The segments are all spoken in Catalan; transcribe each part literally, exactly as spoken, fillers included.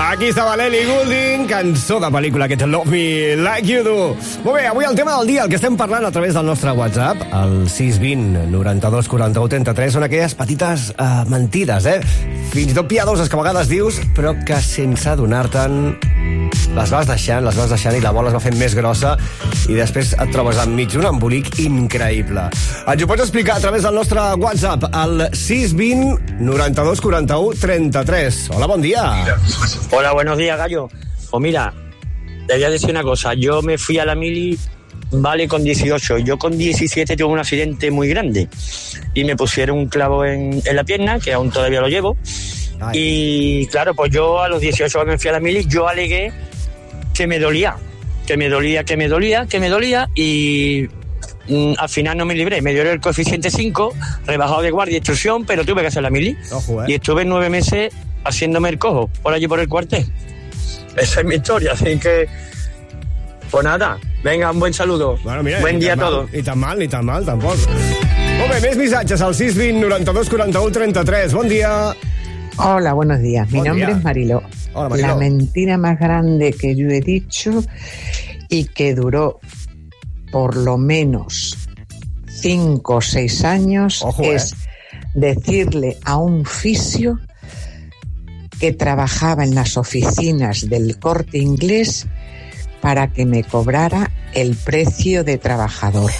Aquí estava l'Ellie Goulding, cançó de pel·lícula que té Love Me Like You Do. Molt bé, avui el tema del dia, el que estem parlant a través del nostre WhatsApp, el sis vint noranta-dos quaranta-u trenta-tres, són aquelles petites uh, mentides, eh? Fins i tot piadoses que a vegades dius, però que sense adonar-te'n les vas deixant, les vas deixant i la bola es va fent més grossa i després et trobes enmig d'un embolic increïble. Ens ho pots explicar a través del nostre WhatsApp, al sis vint noranta-dos quaranta-u trenta-tres. Hola, bon dia. Hola, buenos días, gallo. Pues mira, te voy a decir una cosa. Yo me fui a la mili, vale, con dieciocho. Yo con diecisiete tuve un accidente muy grande y me pusieron un clavo en, en la pierna, que aún todavía lo llevo. Ay. Y claro, pues yo a los dieciocho me fui a la mili, yo alegué que me dolía, que me dolía, que me dolía, que me dolía y mm, al final no me libré. Me dio el coeficiente cinco, rebajado de guardia y instrucción, pero tuve que hacer la mili. Ojo, eh. Y estuve nueve meses haciéndome el cojo por allí por el cuartel. Esa es mi historia, así que pues nada, venga, un buen saludo. Bueno, mira, buen día a mal, todos. Ni tan mal, ni tan mal, tampoc. Molt bé, més missatges al sis vint noranta-dos quaranta-u trenta-tres. Bon dia. Hola, buenos días. Mi Buen nombre día. es Mariló. Hola, Mariló. La mentira más grande que yo he dicho y que duró por lo menos cinco o seis años Ojo, es eh. decirle a un fisio que trabajaba en las oficinas del Corte Inglés para que me cobrara el precio de trabajador.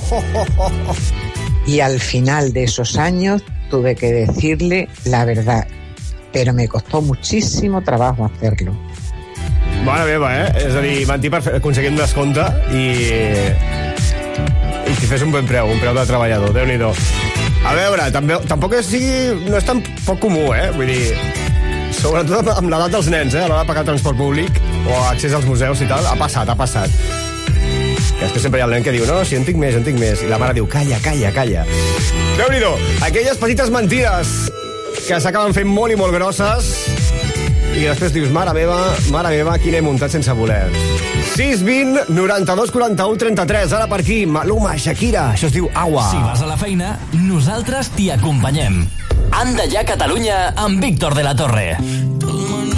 Y al final de esos años tuve que decirle la verdad, pero me costó muchísimo trabajo hacerlo. Mare meva, eh? És a dir, mentir per fer- aconseguir un descompte i... i que fes un bon preu, un preu de treballador, Déu-n'hi-do. A veure, també, tampoc és, sigui, no és tan poc comú, eh? Vull dir, sobretot amb l'edat dels nens, eh? A l'hora de pagar transport públic o accés als museus i tal, ha passat, ha passat. Que després sempre hi ha el nen que diu, no, si en tinc més, en tinc més. I la mare diu, calla, calla, calla. Déu-n'hi-do, aquelles petites mentides que s'acaben fent molt i molt grosses i després dius, mare meva, mare meva, quina he muntat sense voler. sis vint noranta-dos quaranta-u trenta-tres. Ara per aquí, Maluma, Shakira, això es diu Agua. Si vas a la feina, nosaltres t'hi acompanyem. Anda ja, Catalunya, amb Víctor de la Torre.